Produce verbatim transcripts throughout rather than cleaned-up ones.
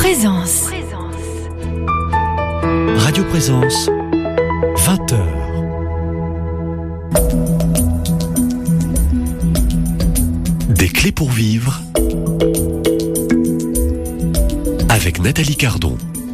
Présence. Radio Présence, vingt heures. Des clés pour vivre avec Nathalie Cardon.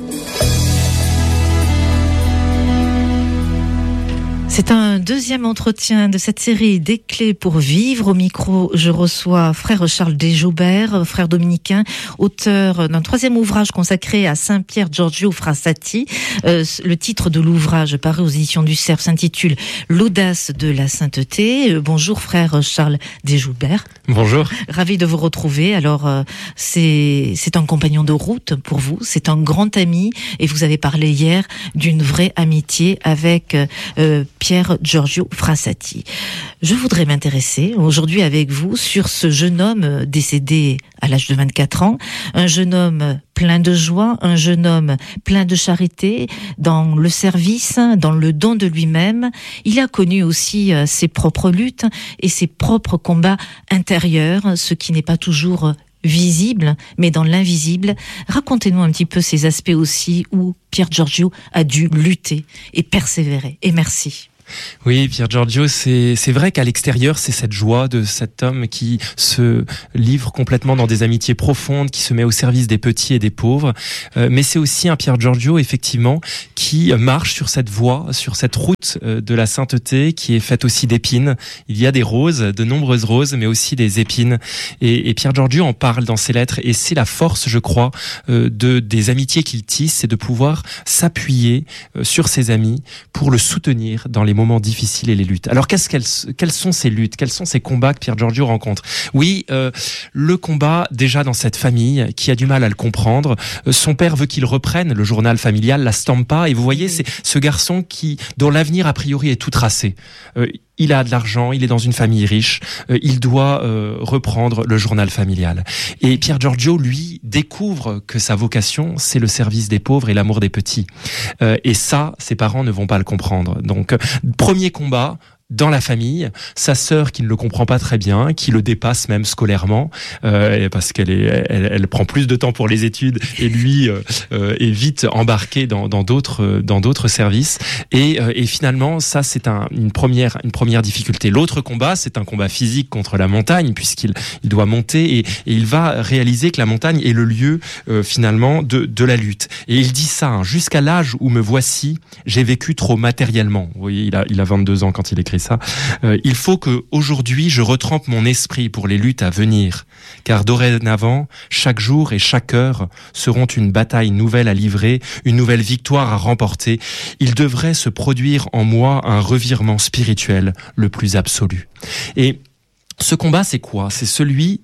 C'est un deuxième entretien de cette série des clés pour vivre. Au micro, je reçois frère Charles Desjoubert, frère dominicain, auteur d'un troisième ouvrage consacré à Saint Pier Giorgio Frassati. Euh, le titre de l'ouvrage, paru aux éditions du Cerf, s'intitule L'audace de la sainteté. Euh, bonjour frère Charles Desjoubert. Bonjour. Ravi de vous retrouver. Alors, euh, c'est, c'est un compagnon de route pour vous, c'est un grand ami, et vous avez parlé hier d'une vraie amitié avec euh, Pier Giorgio Frassati. Je voudrais m'intéresser aujourd'hui avec vous sur ce jeune homme décédé à l'âge de vingt-quatre ans, un jeune homme plein de joie, un jeune homme plein de charité, dans le service, dans le don de lui-même. Il a connu aussi ses propres luttes et ses propres combats intérieurs, ce qui n'est pas toujours visible, mais dans l'invisible. Racontez-nous un petit peu ces aspects aussi où Pier Giorgio a dû lutter et persévérer. Et merci. Oui, Pier Giorgio, c'est, c'est vrai qu'à l'extérieur, c'est cette joie de cet homme qui se livre complètement dans des amitiés profondes, qui se met au service des petits et des pauvres. Euh, mais c'est aussi un Pier Giorgio, effectivement, qui marche sur cette voie, sur cette route de la sainteté, qui est faite aussi d'épines. Il y a des roses, de nombreuses roses, mais aussi des épines. Et, et Pier Giorgio en parle dans ses lettres. Et c'est la force, je crois, euh, de, des amitiés qu'il tisse, c'est de pouvoir s'appuyer euh, sur ses amis pour le soutenir dans les moments difficiles et les luttes. Alors qu'est-ce qu'elles, quelles sont ces luttes, quels sont ces combats que Pier Giorgio rencontre? Oui, euh, le combat déjà dans cette famille qui a du mal à le comprendre. Euh, son père veut qu'il reprenne le journal familial, la Stampa, et vous voyez, c'est ce garçon qui, dont l'avenir a priori est tout tracé. Euh, Il a de l'argent, il est dans une famille riche, euh, il doit euh, reprendre le journal familial. Et Pier Giorgio, lui, découvre que sa vocation, c'est le service des pauvres et l'amour des petits. Euh, et ça, ses parents ne vont pas le comprendre. Donc, euh, premier combat, dans la famille, sa sœur qui ne le comprend pas très bien, qui le dépasse même scolairement, euh, parce qu'elle est, elle, elle prend plus de temps pour les études et lui euh, euh, est vite embarqué dans, dans d'autres, dans d'autres services. Et, euh, et finalement, ça c'est un, une première, une première difficulté. L'autre combat, c'est un combat physique contre la montagne, puisqu'il il doit monter et, et il va réaliser que la montagne est le lieu euh, finalement de, de la lutte. Et il dit ça, hein, jusqu'à l'âge où me voici, j'ai vécu trop matériellement. Vous voyez, il a, il a vingt-deux ans quand il écrit ça. Euh, il faut que aujourd'hui je retrempe mon esprit pour les luttes à venir, car dorénavant chaque jour et chaque heure seront une bataille nouvelle à livrer, une nouvelle victoire à remporter. Il devrait se produire en moi un revirement spirituel le plus absolu. Et ce combat, c'est quoi? C'est celui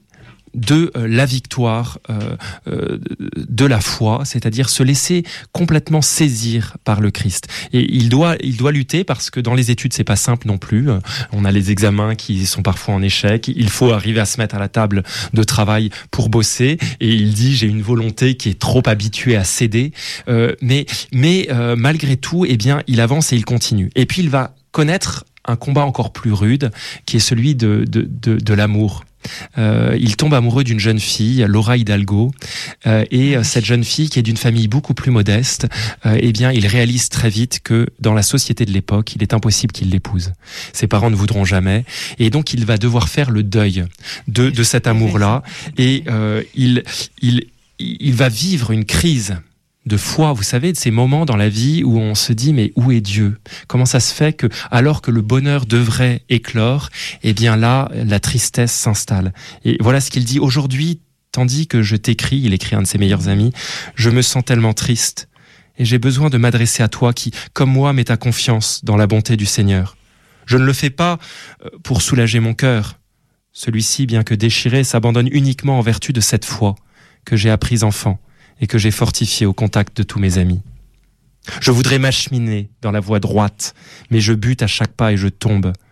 de euh, la victoire euh, euh, de la foi, c'est-à-dire se laisser complètement saisir par le Christ. Et il doit, il doit lutter parce que dans les études c'est pas simple non plus. On a les examens qui sont parfois en échec. Il faut arriver à se mettre à la table de travail pour bosser. Et il dit j'ai une volonté qui est trop habituée à céder. Euh, mais mais euh, malgré tout, eh bien il avance et il continue. Et puis il va connaître un combat encore plus rude, qui est celui de de de, de l'amour. Euh, il tombe amoureux d'une jeune fille, Laura Hidalgo, euh, et euh, cette jeune fille qui est d'une famille beaucoup plus modeste, euh, eh bien, il réalise très vite que dans la société de l'époque, il est impossible qu'il l'épouse. Ses parents ne voudront jamais, et donc il va devoir faire le deuil de, de cet amour-là, et euh, il, il, il va vivre une crise de foi, vous savez, de ces moments dans la vie où on se dit mais où est Dieu? Comment ça se fait que alors que le bonheur devrait éclore, eh bien là la tristesse s'installe. Et voilà ce qu'il dit aujourd'hui, tandis que je t'écris, il écrit un de ses meilleurs amis, je me sens tellement triste et j'ai besoin de m'adresser à toi qui, comme moi, mets ta confiance dans la bonté du Seigneur. Je ne le fais pas pour soulager mon cœur. Celui-ci, bien que déchiré, s'abandonne uniquement en vertu de cette foi que j'ai apprise enfant et que j'ai fortifié au contact de tous mes amis. Je voudrais m'acheminer dans la voie droite, mais je bute à chaque pas et je tombe.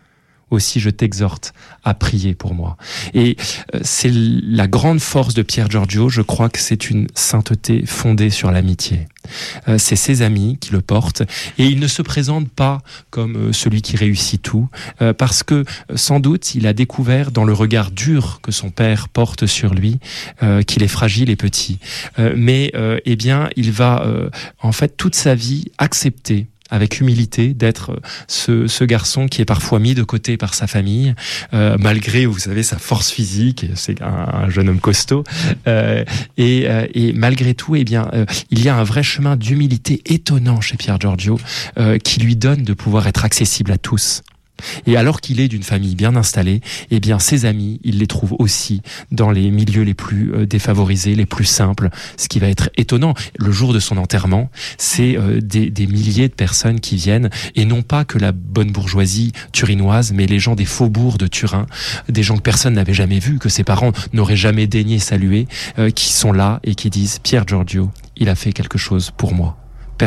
aussi je t'exhorte à prier pour moi. Et euh, c'est la grande force de Pier Giorgio, je crois que c'est une sainteté fondée sur l'amitié. Euh, c'est ses amis qui le portent, et il ne se présente pas comme euh, celui qui réussit tout, euh, parce que euh, sans doute il a découvert dans le regard dur que son père porte sur lui euh, qu'il est fragile et petit. Euh, mais euh, eh bien, il va euh, en fait toute sa vie accepter avec humilité d'être ce, ce garçon qui est parfois mis de côté par sa famille, euh, malgré, vous savez, sa force physique, c'est un, un jeune homme costaud, euh, et, euh, et malgré tout, eh bien, euh, il y a un vrai chemin d'humilité étonnant chez Pier Giorgio, euh, qui lui donne de pouvoir être accessible à tous. Et alors qu'il est d'une famille bien installée, eh bien ses amis, il les trouve aussi dans les milieux les plus euh, défavorisés, les plus simples. Ce qui va être étonnant, le jour de son enterrement, c'est euh, des, des milliers de personnes qui viennent, et non pas que la bonne bourgeoisie turinoise, mais les gens des faubourgs de Turin, des gens que personne n'avait jamais vus, que ses parents n'auraient jamais daigné saluer, euh, qui sont là et qui disent « Pier Giorgio, il a fait quelque chose pour moi, personnellement ».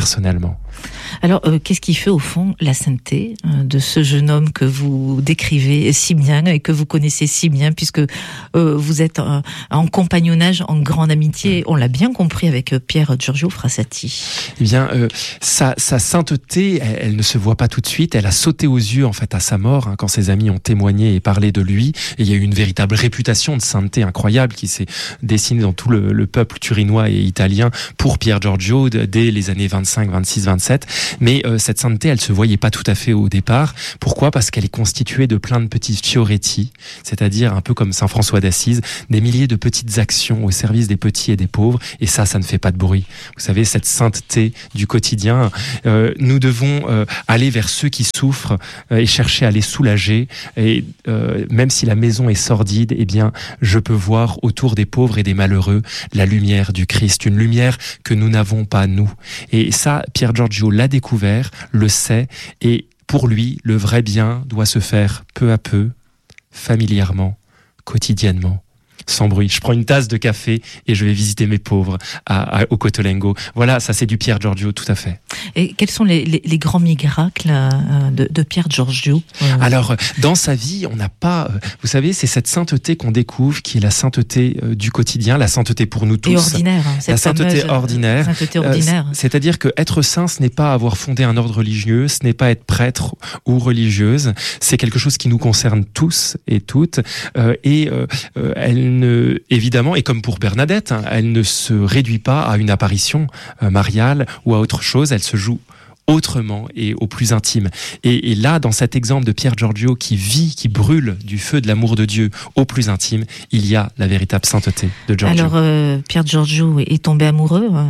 Alors, euh, qu'est-ce qui fait au fond la sainteté euh, de ce jeune homme que vous décrivez si bien et que vous connaissez si bien, puisque euh, vous êtes euh, en compagnonnage, en grande amitié, on l'a bien compris avec euh, Pier Giorgio Frassati. Eh bien, euh, sa, sa sainteté, elle, elle ne se voit pas tout de suite. Elle a sauté aux yeux en fait à sa mort, hein, quand ses amis ont témoigné et parlé de lui. Et il y a eu une véritable réputation de sainteté incroyable qui s'est dessinée dans tout le, le peuple turinois et italien pour Pier Giorgio dès les années vingt-cinq, vingt-six, vingt-sept. Mais euh, cette sainteté, elle se voyait pas tout à fait au départ. Pourquoi ? Parce qu'elle est constituée de plein de petits fioretti, c'est-à-dire un peu comme Saint François d'Assise, des milliers de petites actions au service des petits et des pauvres. Et ça, ça ne fait pas de bruit. Vous savez, cette sainteté du quotidien, euh, nous devons euh, aller vers ceux qui souffrent euh, et chercher à les soulager. Et euh, même si la maison est sordide, eh bien, je peux voir autour des pauvres et des malheureux la lumière du Christ, une lumière que nous n'avons pas nous. Et ça, Pier Giorgio l'a découvert, le sait, et pour lui, le vrai bien doit se faire peu à peu, familièrement, quotidiennement, sans bruit. Je prends une tasse de café et je vais visiter mes pauvres à, à, au Cotolengo. Voilà, ça c'est du Pier Giorgio, tout à fait. Et quels sont les, les, les grands miracles de, de Pier Giorgio ? Alors, dans sa vie, on n'a pas... Vous savez, c'est cette sainteté qu'on découvre, qui est la sainteté du quotidien, la sainteté pour nous tous. Et ordinaire. Hein, la sainteté ordinaire. Sainteté ordinaire. Euh, c'est-à-dire que être saint, ce n'est pas avoir fondé un ordre religieux, ce n'est pas être prêtre ou religieuse, c'est quelque chose qui nous concerne tous et toutes. Euh, et euh, elle ne, évidemment, et comme pour Bernadette, hein, elle ne se réduit pas à une apparition euh, mariale ou à autre chose, elle se joue autrement et au plus intime. Et, et là, dans cet exemple de Pier Giorgio qui vit, qui brûle du feu de l'amour de Dieu au plus intime, il y a la véritable sainteté de Giorgio. Alors, euh, Pier Giorgio est tombé amoureux euh,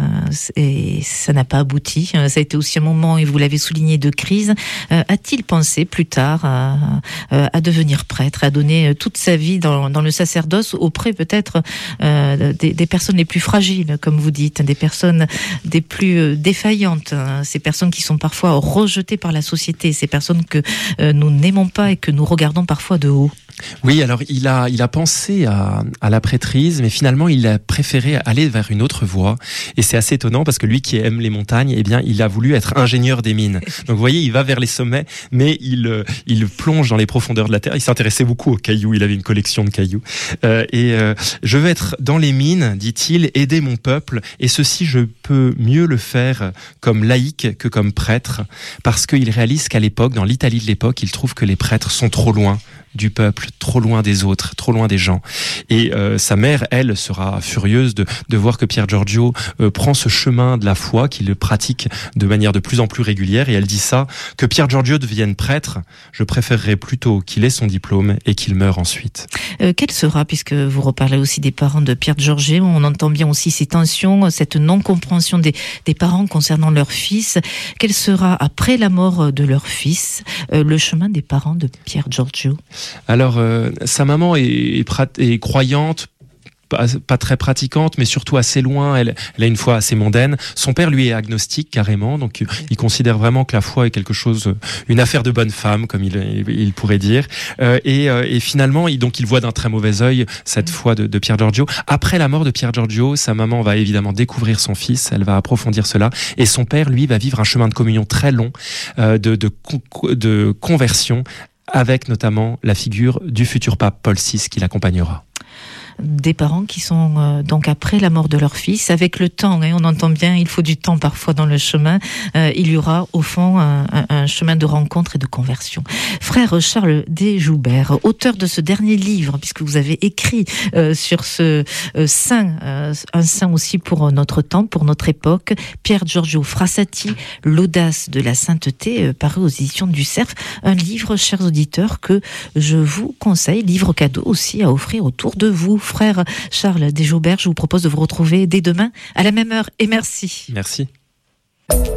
et ça n'a pas abouti. Ça a été aussi un moment, et vous l'avez souligné, de crise. Euh, a-t-il pensé plus tard à, à devenir prêtre, à donner toute sa vie dans, dans le sacerdoce auprès peut-être euh, des, des personnes les plus fragiles, comme vous dites, des personnes des plus défaillantes, hein, ces personnes qui sont parfois rejetées par la société, ces personnes que euh, nous n'aimons pas et que nous regardons parfois de haut. Oui, alors il a, il a pensé à, à la prêtrise, mais finalement il a préféré aller vers une autre voie. Et c'est assez étonnant parce que lui qui aime les montagnes, eh bien, il a voulu être ingénieur des mines. Donc vous voyez, il va vers les sommets, mais il, il plonge dans les profondeurs de la terre. Il s'intéressait beaucoup aux cailloux, il avait une collection de cailloux. Euh, et euh, je veux être dans les mines, dit-il, aider mon peuple, et ceci je peux mieux le faire comme laïc que comme prêtre, parce qu'il réalise qu'à l'époque, dans l'Italie de l'époque, il trouve que les prêtres sont trop loin du peuple, trop loin des autres, trop loin des gens. Et euh, sa mère, elle, sera furieuse de, de voir que Pier Giorgio euh, prend ce chemin de la foi, qu'il le pratique de manière de plus en plus régulière, et elle dit ça, que Pier Giorgio devienne prêtre, je préférerais plutôt qu'il ait son diplôme et qu'il meure ensuite. Euh, quel sera, puisque vous reparlez aussi des parents de Pier Giorgio, on entend bien aussi ces tensions, cette non-compréhension des, des parents concernant leur fils, quel sera, après la mort de leur fils, euh, le chemin des parents de Pier Giorgio ? Alors, euh, sa maman est, est, est croyante, pas, pas très pratiquante, mais surtout assez loin. Elle, elle a une foi assez mondaine. Son père, lui, est agnostique carrément, donc il considère vraiment que la foi est quelque chose, une affaire de bonne femme, comme il, il pourrait dire. Euh, et, et finalement, il, donc, il voit d'un très mauvais œil cette foi de, de Pier Giorgio. Après la mort de Pier Giorgio, sa maman va évidemment découvrir son fils. Elle va approfondir cela, et son père, lui, va vivre un chemin de communion très long, euh, de, de, de conversion. avec notamment la figure du futur pape Paul six qui l'accompagnera. Des parents qui sont euh, donc après la mort de leur fils, avec le temps, hein, on entend bien, il faut du temps parfois dans le chemin, euh, il y aura au fond un, un, un chemin de rencontre et de conversion. Frère Charles Desjoubert, auteur de ce dernier livre, puisque vous avez écrit euh, sur ce euh, saint, euh, un saint aussi pour notre temps, pour notre époque, Pier Giorgio Frassati, l'audace de la sainteté, euh, paru aux éditions du Cerf, un livre, chers auditeurs, que je vous conseille, livre cadeau aussi à offrir autour de vous. Frère Charles Desjoubert, je vous propose de vous retrouver dès demain à la même heure et merci. Merci.